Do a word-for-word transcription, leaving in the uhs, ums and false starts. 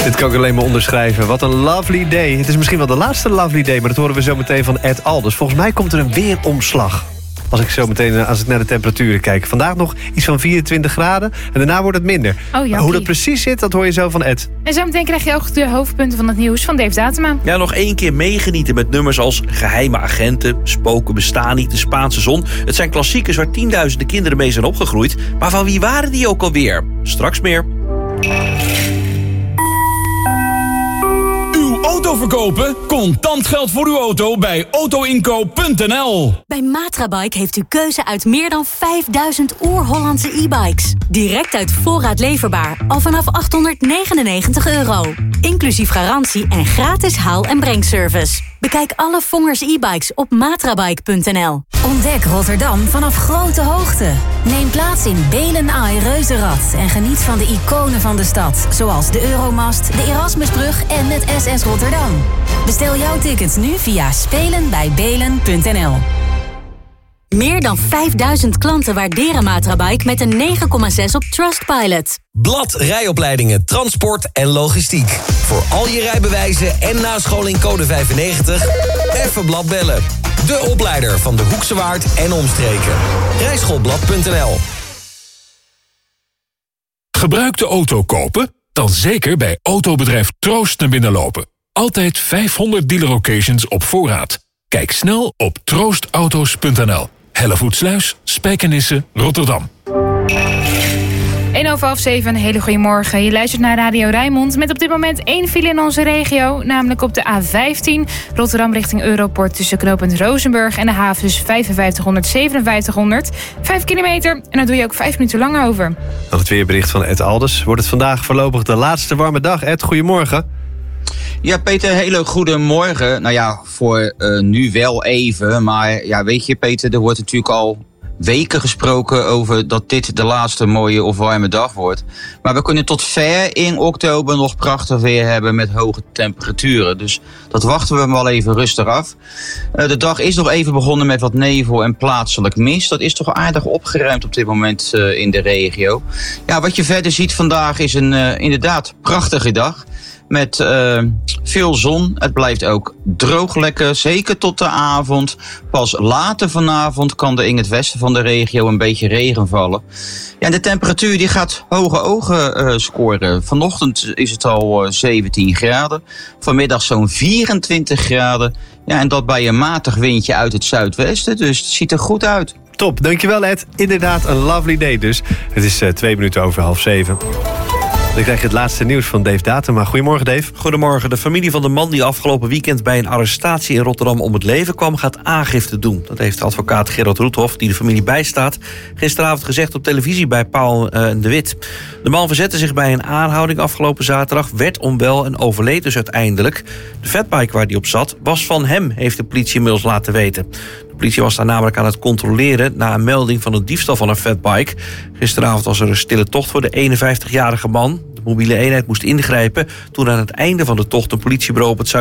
Dit kan ik alleen maar onderschrijven. Wat een lovely day. Het is misschien wel de laatste lovely day, maar dat horen we zo meteen van Ed Alders. Volgens mij komt er een weeromslag. Als ik zo meteen als ik naar de temperaturen kijk. Vandaag nog iets van vierentwintig graden en daarna wordt het minder. Oh, Hoe dat precies zit, dat hoor je zo van Ed. En zo meteen krijg je ook de hoofdpunten van het nieuws van Dave Datema. Ja, nog één keer meegenieten met nummers als Geheime Agenten, Spoken bestaan niet, De Spaanse Zon. Het zijn klassiekers waar tienduizenden kinderen mee zijn opgegroeid. Maar van wie waren die ook alweer? Straks meer. Auto verkopen? Contant geld voor uw auto bij autoinkoop punt n l. Bij Matrabike heeft u keuze uit meer dan vijfduizend oer-Hollandse e-bikes. Direct uit voorraad leverbaar, al vanaf achthonderdnegenennegentig euro. Inclusief garantie en gratis haal- en brengservice. Bekijk alle Vongers e-bikes op matrabike punt n l. Ontdek Rotterdam vanaf grote hoogte. Neem plaats in Belen Ai Reuzenrad en geniet van de iconen van de stad. Zoals de Euromast, de Erasmusbrug en het S S Rotterdam. Bestel jouw tickets nu via spelen bij belen punt n l. Meer dan vijfduizend klanten waarderen Matrabike met een negen komma zes op Trustpilot. Blad rijopleidingen, transport en logistiek. Voor al je rijbewijzen en nascholing code vijfennegentig. Even Blad bellen. De opleider van de Hoekse Waard en omstreken. rijschoolblad punt n l. Gebruikte auto kopen? Dan zeker bij autobedrijf Troost naar binnen lopen. Altijd vijfhonderd dealer locations op voorraad. Kijk snel op troostauto's punt n l. Hellevoetsluis, Spijkenisse, Rotterdam. één over half zeven, een hele goede morgen. Je luistert naar Radio Rijnmond met op dit moment één file in onze regio. Namelijk op de A vijftien, Rotterdam richting Europort tussen knooppunt Rozenburg en de haven. Dus vijfenvijftighonderd, zevenenvijftighonderd. Vijf kilometer en daar doe je ook vijf minuten lang over. Dan het weerbericht van Ed Alders. Wordt het vandaag voorlopig de laatste warme dag. Ed, goedemorgen. Ja, Peter, hele goede morgen. Nou ja, voor uh, nu wel even. Maar ja, weet je, Peter, er wordt natuurlijk al weken gesproken over dat dit de laatste mooie of warme dag wordt. Maar we kunnen tot ver in oktober nog prachtig weer hebben met hoge temperaturen. Dus dat wachten we wel even rustig af. Uh, de dag is nog even begonnen met wat nevel en plaatselijk mist. Dat is toch aardig opgeruimd op dit moment uh, in de regio. Ja, wat je verder ziet vandaag is een uh, inderdaad prachtige dag. Met uh, veel zon. Het blijft ook droog lekker, zeker tot de avond. Pas later vanavond kan er in het westen van de regio een beetje regen vallen. Ja, en de temperatuur die gaat hoge ogen uh, scoren. Vanochtend is het al uh, zeventien graden. Vanmiddag zo'n vierentwintig graden. Ja, en dat bij een matig windje uit het zuidwesten. Dus het ziet er goed uit. Top, dankjewel Ed. Inderdaad een lovely day dus. Het is uh, twee minuten over half zeven. Dan krijg je het laatste nieuws van Dave Datema. Goedemorgen, Dave. Goedemorgen. De familie van de man die afgelopen weekend bij een arrestatie in Rotterdam om het leven kwam, gaat aangifte doen. Dat heeft advocaat Gerard Roethoff, die de familie bijstaat, gisteravond gezegd op televisie bij Paul uh, de Wit. De man verzette zich bij een aanhouding afgelopen zaterdag, werd onwel en overleed dus uiteindelijk. De fatbike waar hij op zat was van hem, heeft de politie inmiddels laten weten. De politie was daar namelijk aan het controleren na een melding van een diefstal van een fatbike. Gisteravond was er een stille tocht voor de eenenvijftigjarige man. De mobiele eenheid moest ingrijpen toen aan het einde van de tocht een politiebureau op het